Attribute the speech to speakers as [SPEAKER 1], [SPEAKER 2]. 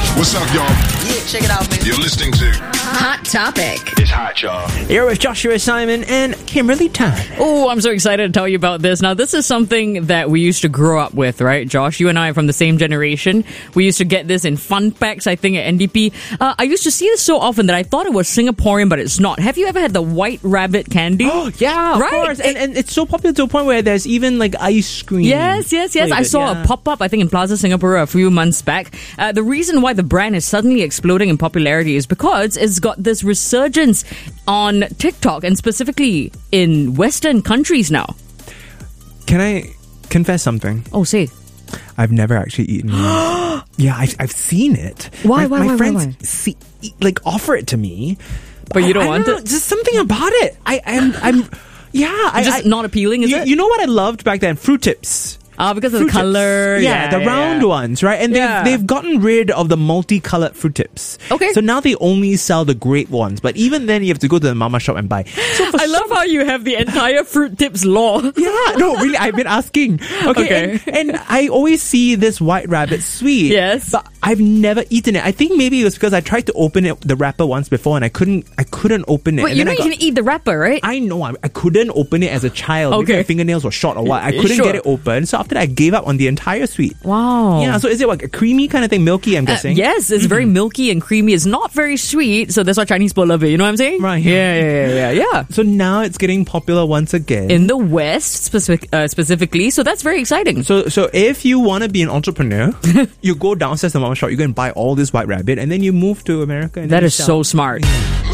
[SPEAKER 1] What's up, y'all?
[SPEAKER 2] Yeah, check it out, man.
[SPEAKER 1] You're listening to
[SPEAKER 3] Hot Topic.
[SPEAKER 1] It's Hot, y'all.
[SPEAKER 4] Here with Joshua Simon and Kimberly Tan.
[SPEAKER 5] Oh, I'm so excited to tell you about this. Now, this is something that we used to grow up with, right, Josh? You and I are from the same generation. We used to get this in fun packs, I think, at NDP. I used to see this so often that I thought it was Singaporean, but it's not. Have you ever had the White Rabbit candy?
[SPEAKER 4] Oh, yeah, of
[SPEAKER 5] Right?
[SPEAKER 4] course. And it's so popular to a point where there's even like ice cream.
[SPEAKER 5] Yes. I
[SPEAKER 4] flavored,
[SPEAKER 5] saw a pop-up, I think, in Plaza Singapore a few months back. The reason why the brand is suddenly exploding in popularity is because it's got this resurgence on TikTok and specifically in Western countries now.
[SPEAKER 4] Can I confess something?
[SPEAKER 5] Oh, say.
[SPEAKER 4] I've never actually eaten one. Yeah, I've seen it.
[SPEAKER 5] Why?
[SPEAKER 4] My
[SPEAKER 5] Why?
[SPEAKER 4] friends offer it to me.
[SPEAKER 5] But you don't
[SPEAKER 4] I
[SPEAKER 5] want
[SPEAKER 4] know,
[SPEAKER 5] it?
[SPEAKER 4] Just something about it. I'm
[SPEAKER 5] Just not appealing, is it?
[SPEAKER 4] You know what I loved back then? Fruit Tips.
[SPEAKER 5] Because of
[SPEAKER 4] Fruit
[SPEAKER 5] the color.
[SPEAKER 4] Tips. Yeah, the round ones, right? And they've gotten rid of the multicolored fruit tips.
[SPEAKER 5] Okay.
[SPEAKER 4] So now they only sell the great ones. But even then, you have to go to the mama shop and buy. So
[SPEAKER 5] I love how you have the entire Fruit Tips law.
[SPEAKER 4] Yeah, no, really, I've been asking. Okay. And I always see this White Rabbit sweet.
[SPEAKER 5] Yes.
[SPEAKER 4] But I've never eaten it. I think maybe it was because I tried to open it, the wrapper once before, and I couldn't open it.
[SPEAKER 5] Wait,
[SPEAKER 4] And
[SPEAKER 5] you
[SPEAKER 4] then
[SPEAKER 5] know you can eat the wrapper, right?
[SPEAKER 4] I know, I couldn't open it as a child.
[SPEAKER 5] Okay.
[SPEAKER 4] Maybe my fingernails were short or what. I couldn't
[SPEAKER 5] Sure.
[SPEAKER 4] get it open. So after that, I gave up on the entire sweet.
[SPEAKER 5] Wow.
[SPEAKER 4] Yeah, so is it like a creamy kind of thing? Milky, I'm guessing?
[SPEAKER 5] Yes, it's very milky and creamy. It's not very sweet, so that's why Chinese people love it. You know what I'm saying?
[SPEAKER 4] Right.
[SPEAKER 5] Yeah.
[SPEAKER 4] So now it's getting popular once again.
[SPEAKER 5] In the West, specifically, so that's very exciting.
[SPEAKER 4] So if you want to be an entrepreneur, you go downstairs to the mama shop, you go and buy all this White Rabbit, and then you move to America. And
[SPEAKER 5] That
[SPEAKER 4] then you
[SPEAKER 5] is
[SPEAKER 4] sell.
[SPEAKER 5] so smart.